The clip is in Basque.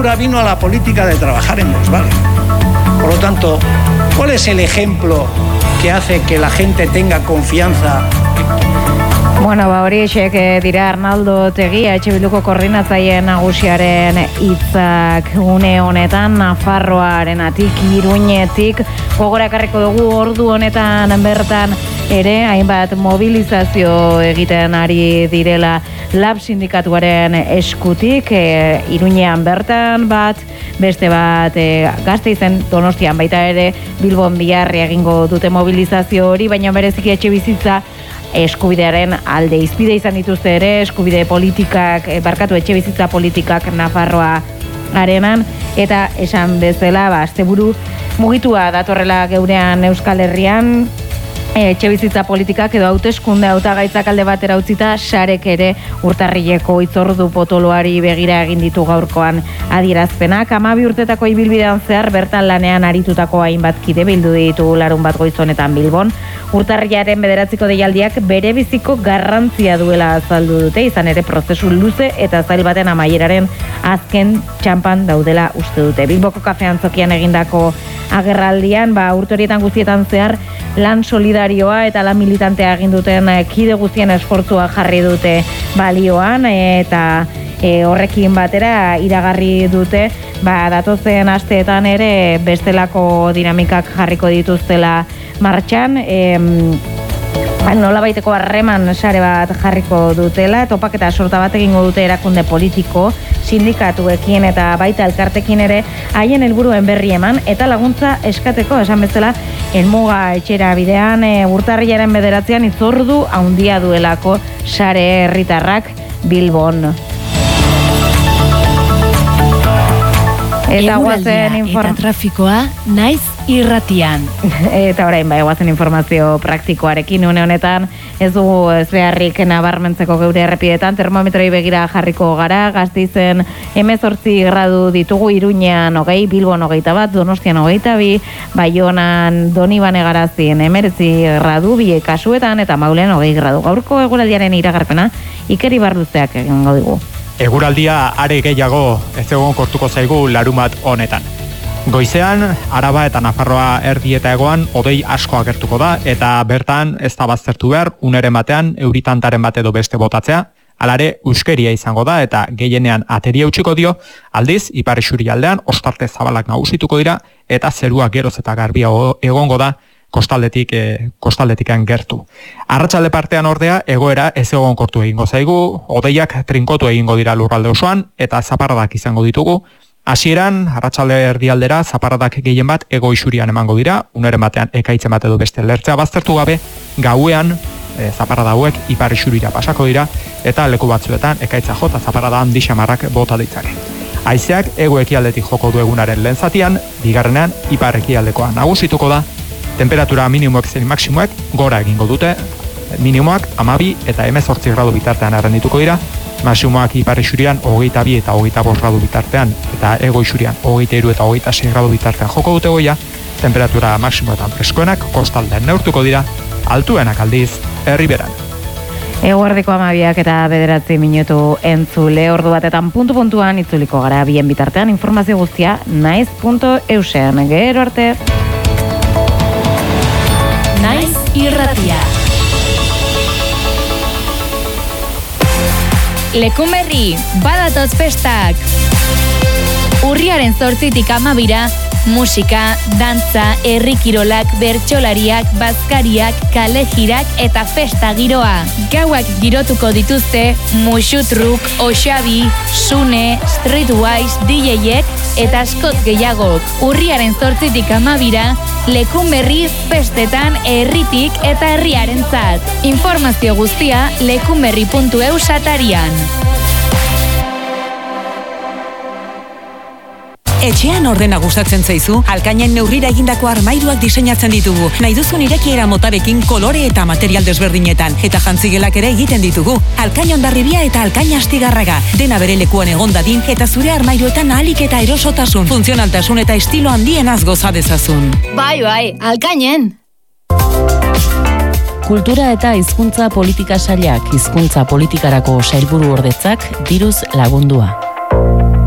dictadura vino a la política de trabajar en Volkswagen. Por lo tanto, ¿cuál es el ejemplo que hace que la gente tenga confianza? Bueno, horiek dira Arnaldo Tegia, Bilduko koordinatzaile nagusiaren hitzak une honetan, Nafarroarenatik, Iruñetik, gogora ekarriko dugu ordu honetan bertan ere, hainbat mobilizazio egiten ari direla Lab sindikatuaren eskutik, Iruñean bertan bat, beste bat Gasteizen, Donostian baita ere, Bilbon biharri egingo dute mobilizazio hori, baina bereziki etxebizitza eskubidearen alde izpide izan dituzte ere, eskubide politikak, etxebizitza politikak Nafarroa arenan, eta esan bezala, asteburu mugitua datorrela geurean Euskal Herrian, etxebizitza politikak edo hauteskunde hautagaitzak alde batera utzita, sarek ere urtarrileko hitzordu potoloari begira egin ditu gaurkoan adierazpenak. 12 urtetako ibilbidean zehar bertan lanean aritutako hainbat kide bildu ditu larunbat goiz honetan Bilbon. Urtarrilaren 9ko deialdiak bere biziko garrantzia duela azaldu dute, izan ere prozesu luze eta zail baten amaieraren azken txanpan daudela uste dute. Bilboko kafean zokian egindako agerraldian, urte horietan guztietan zehar lan solidarioa eta lan militantea egin duten kide guztien esfortzua jarri dute balioan, eta horrekin batera iragarri dute datozen asteetan ere bestelako dinamikak jarriko dituztela martxan, nolabaiteko harreman sare bat jarriko dutela, topaketa sorta bat egingo dute erakunde politiko, sindikatuekin eta baita elkartekin ere haien helburuen berri eman eta laguntza eskateko, esan bezala helmuga etxera bidean urtarrilaren 9an hitzordu handia duelako sare herritarrak Bilbon. Eta guazen eta trafikoa naiz irratian. Eta orain guazen informazio praktikoarekin une honetan ez dugu ez beharrik nabarmentzeko geure errepidetan, termometroi begira jarriko gara, Gasteizen 18 gradu ditugu, Iruñean 20, Bilbon 21, Donostian 22, Baionan Donibane Garazien 19 gradu, bi kasuetan eta Maulen 20 gradu. Gaurko eguraldiaren iragarpena Iker Ibarluzeak egingo digu. Eguraldia are gehiago ez egon kortuko zaigu larumat honetan. Goizean, Araba eta Nafarroa erdi eta egoan hodei asko agertuko da, eta bertan ez da baztertu behar, uneren batean, euritantaren bat edo beste botatzea, alare euskeria izango da, eta gehienean ateria utziko dio, aldiz, ipar isurialdean, ostarte zabalak nagusituko dira, eta zerua geroz eta garbia egongo da, kostaldetikan gertu. Arratsalde partean ordea, egoera ez egonkortu egingo zaigu, hodeiak trinkotu egingo dira lurralde osoan, eta zaparradak izango ditugu. Hasieran, arratsalde erdialdera, zaparradak gehien bat ego isurian emango dira, uneren batean ekaitzen bat edo beste lertzea baztertu gabe, gauean, zaparrada hauek ipar isurira pasako dira, eta leku batzuetan ekaitza jota zaparrada handi xamarrak bota ditzake. Haizeak ego ekialdetik joko du egunaren lehen zatian, bigarrenean ipar ekialdekoa nagusituko da, temperatura minimoek zein maksimoek gora egingo dute, minimoak 12 eta 18 gradu bitartean arrendituko dira, maximoak ipar isurian 22 eta 25 gradu bitartean, eta ego isurian 23 eta 26 gradu bitartean joko dute goia, temperatura maksimoetan freskoenak kostaldean neurtuko dira, altuenak aldiz herriberan. Eguerdiko 12 eta 9 minutu entzule, ordu batetan puntu-puntuan itzuliko gara bien bitartean, informazio guztia naiz.eusen. Gero arte. Naiz irratia. Lekunberri, badatoz festak. Urriaren 8tik 12, musika, dantza, herrikirolak, bertsolariak, bazkariak, kalejirak eta festa giroa. Gauak girotuko dituzte Musutruk, Oxabi, Sune, Streetwise, DJek eta askot gehiagok. Urriaren 8tik 12, Lekunberri festetan herritik eta herriarentzat. Informazio guztia lekunberri.eus atarian. Etxean ordena gustatzen zaizu, Alkainen neurrira egindako armairuak diseinatzen ditugu. Nahi duzun irekiera motarekin kolore eta material desberdinetan. Eta jantzigelak ere egiten ditugu. Alkain Hondarribia eta Alkain Astigarraga. Dena bere lekuan egon dadin eta zure armairuetan ahalik eta erosotasun, funtzionaltasun eta estilo handienaz goza dezazun. Bai, Alkainen! Kultura eta hizkuntza politika sailak, hizkuntza politikarako sailburu ordetzak diruz lagundua.